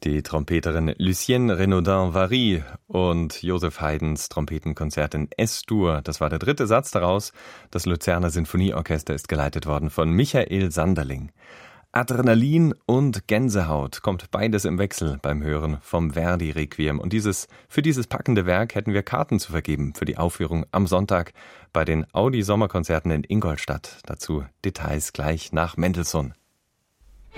Die Trompeterin Lucienne Renaudin-Vary und Joseph Haydns Trompetenkonzert in S-Dur. Das war der dritte Satz daraus. Das Luzerner Sinfonieorchester ist geleitet worden von Michael Sanderling. Adrenalin und Gänsehaut kommt beides im Wechsel beim Hören vom Verdi-Requiem. Und für dieses packende Werk hätten wir Karten zu vergeben für die Aufführung am Sonntag bei den Audi-Sommerkonzerten in Ingolstadt. Dazu Details gleich nach Mendelssohn.